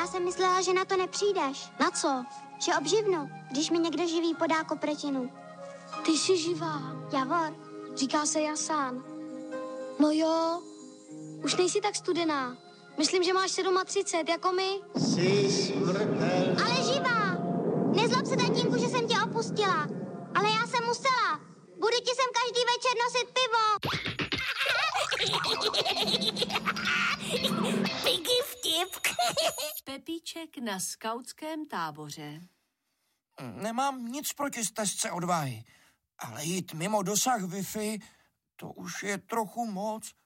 Já jsem myslela, že na to nepřijdeš. Na co? Že obživnu, když mi někdo živý podá kopretinu. Ty jsi živá. Javor. Říká se Jasán. No jo, už nejsi tak studená. Myslím, že máš 37, jako my. Jsi smrtelná. Ale živá! Nezlob se, tatínku, že jsem tě opustila. Ale já jsem musela. Budu ti sem každý večer nosit pivo. Piggy vtip. Pepíček na skautském táboře. Nemám nic proti stezce odvahy, ale jít mimo dosah Wi-Fi, to už je trochu moc.